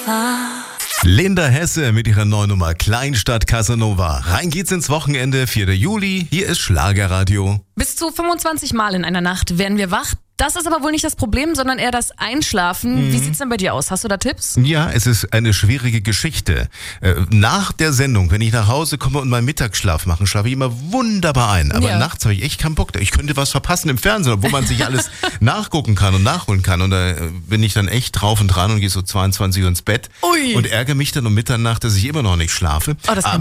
Linda Hesse mit ihrer neuen Nummer Kleinstadt Casanova. Rein geht's ins Wochenende, 4. Juli. Hier ist Schlagerradio. Bis zu 25 Mal in einer Nacht werden wir wach. Das ist aber wohl nicht das Problem, sondern eher das Einschlafen. Wie sieht's denn bei dir aus? Hast du da Tipps? Ja, es ist eine schwierige Geschichte. Nach der Sendung, wenn ich nach Hause komme und meinen Mittagsschlaf mache, schlafe ich immer wunderbar ein. Aber nachts habe ich echt keinen Bock. Ich könnte was verpassen im Fernsehen, wo man sich alles nachgucken kann und nachholen kann. Und da bin ich dann echt drauf und dran und gehe so 22 Uhr ins Bett. Ui. Und ärgere mich dann um Mitternacht, dass ich immer noch nicht schlafe. Oh, das